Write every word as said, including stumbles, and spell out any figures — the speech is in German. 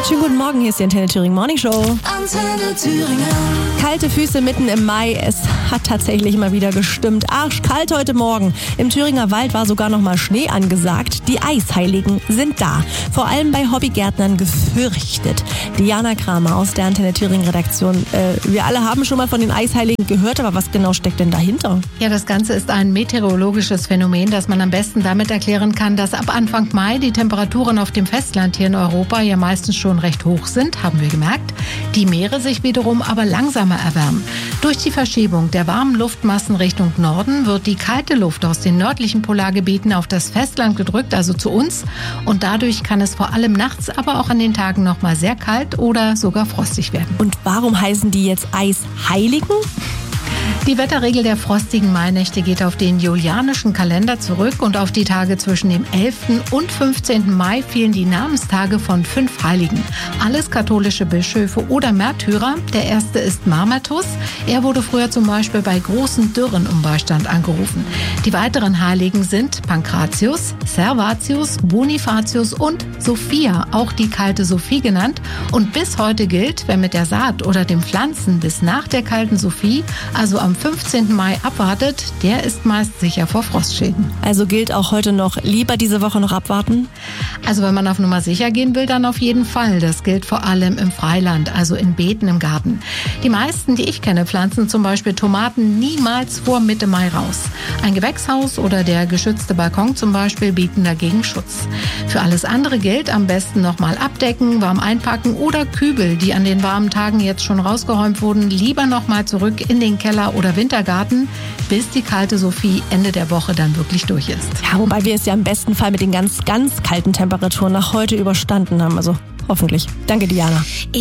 Schönen guten Morgen, hier ist die Antenne Thüringen Morning Show. Antenne Thüringen. Kalte Füße mitten im Mai, es hat tatsächlich mal wieder gestimmt. Arschkalt heute Morgen. Im Thüringer Wald war sogar noch mal Schnee angesagt. Die Eisheiligen sind da. Vor allem bei Hobbygärtnern gefürchtet. Diana Kramer aus der Antenne Thüringen Redaktion. Äh, wir alle haben schon mal von den Eisheiligen gehört, aber was genau steckt denn dahinter? Ja, das Ganze ist ein meteorologisches Phänomen, das man am besten damit erklären kann, dass ab Anfang Mai die Temperaturen auf dem Festland hier in Europa ja meistens schon recht hoch sind, haben wir gemerkt. Die Meere sich wiederum aber langsamer erwärmen. Durch die Verschiebung der warmen Luftmassen Richtung Norden wird die kalte Luft aus den nördlichen Polargebieten auf das Festland gedrückt, also zu uns. Und dadurch kann es vor allem nachts, aber auch an den Tagen noch mal sehr kalt oder sogar frostig werden. Und warum heißen die jetzt Eisheiligen? Die Wetterregel der frostigen Mainächte geht auf den julianischen Kalender zurück und auf die Tage zwischen dem elften und fünfzehnten Mai fielen die Namenstage von fünf Heiligen. Alles katholische Bischöfe oder Märtyrer. Der erste ist Mamertus. Er wurde früher zum Beispiel bei großen Dürren um Beistand angerufen. Die weiteren Heiligen sind Pankratius, Servatius, Bonifatius und Sophia, auch die kalte Sophie genannt. Und bis heute gilt, wer mit der Saat oder dem Pflanzen bis nach der kalten Sophie, also am fünfzehnten Mai abwartet, der ist meist sicher vor Frostschäden. Also gilt auch heute noch, lieber diese Woche noch abwarten? Also wenn man auf Nummer sicher gehen will, dann auf jeden Fall. Das gilt vor allem im Freiland, also in Beeten im Garten. Die meisten, die ich kenne, pflanzen zum Beispiel Tomaten niemals vor Mitte Mai raus. Ein Gewächshaus oder der geschützte Balkon zum Beispiel bieten dagegen Schutz. Für alles andere gilt, am besten nochmal abdecken, warm einpacken oder Kübel, die an den warmen Tagen jetzt schon rausgeräumt wurden, lieber nochmal zurück in den Keller oder Wintergarten, bis die kalte Sophie Ende der Woche dann wirklich durch ist. Ja, wobei wir es ja im besten Fall mit den ganz, ganz kalten Temperaturen nach heute überstanden haben. Also hoffentlich. Danke, Diana.